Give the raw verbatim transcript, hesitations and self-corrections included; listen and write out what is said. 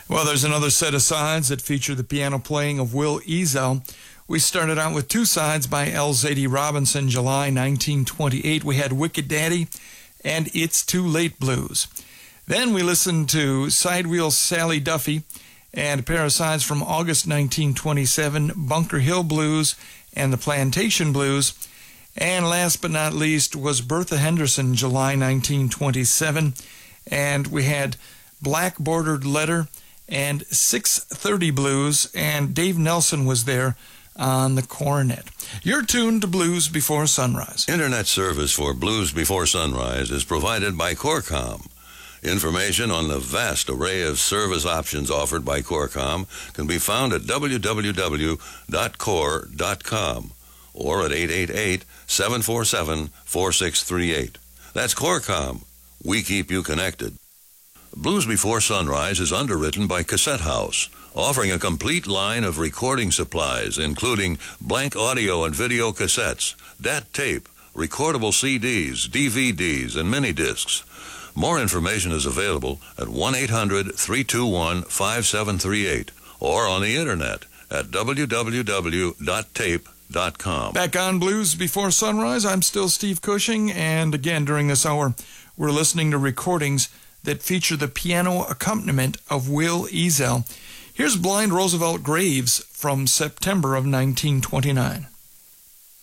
Well, there's another set of sides that feature the piano playing of Will Eazell. We started out with two sides by L. Zadie Robinson, July nineteen twenty-eight. We had Wicked Daddy and It's Too Late Blues. Then we listened to Sidewheel Sally Duffy and a pair of sides from August nineteen twenty-seven, Bunker Hill Blues and the Plantation Blues. And last but not least was Bertha Henderson, July nineteen twenty-seven. And we had Black Bordered Letter and six thirty Blues, and Dave Nelson was there on the cornet. You're tuned to Blues Before Sunrise. Internet service for Blues Before Sunrise is provided by Corcom. Information on the vast array of service options offered by Corcom can be found at w w w dot core dot com or at eight eight eight, seven four seven, four six three eight. That's Corcom. We keep you connected. Blues Before Sunrise is underwritten by Cassette House, offering a complete line of recording supplies, including blank audio and video cassettes, D A T tape, recordable C Ds, D V Ds, and mini discs. More information is available at one eight hundred, three two one, five seven three eight or on the internet at w w w dot tape dot com. Back on Blues Before Sunrise, I'm still Steve Cushing, and again during this hour, we're listening to recordings that feature the piano accompaniment of Will Eazell. Here's Blind Roosevelt Graves from September of nineteen twenty-nine.